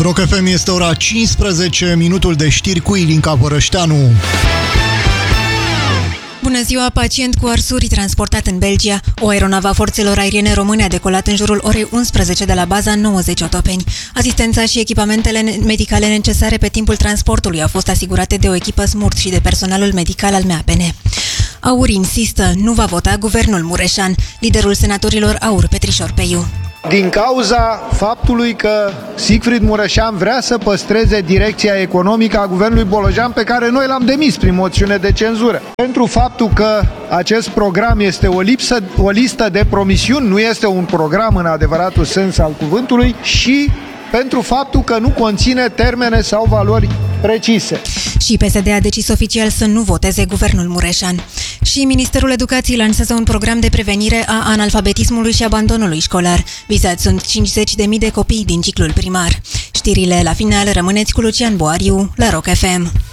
Rock FM, este ora 15, minutul de știri cu Ilinca Bărășteanu. Bună ziua! Pacient cu arsuri transportat în Belgia. O aeronavă a forțelor aeriene române a decolat în jurul orei 11 de la baza 90 Otopeni. Asistența și echipamentele medicale necesare pe timpul transportului au fost asigurate de o echipă SMURT și de personalul medical al MAPN. AUR insistă, nu va vota guvernul Mureșan. Liderul senatorilor AUR, Petrișor Peiu. Din cauza faptului că Siegfried Mureșan vrea să păstreze direcția economică a guvernului Bolojan, pe care noi l-am demis prin moțiune de cenzură. Pentru faptul că acest program este o listă de promisiuni, nu este un program în adevăratul sens al cuvântului, și pentru faptul că nu conține termene sau valori precise. Și PSD a decis oficial să nu voteze guvernul Mureșan. Și Ministerul Educației lansează un program de prevenire a analfabetismului și abandonului școlar. Vizați sunt 50.000 de copii din ciclul primar. Știrile la final, rămâneți cu Lucian Boariu la Rock FM.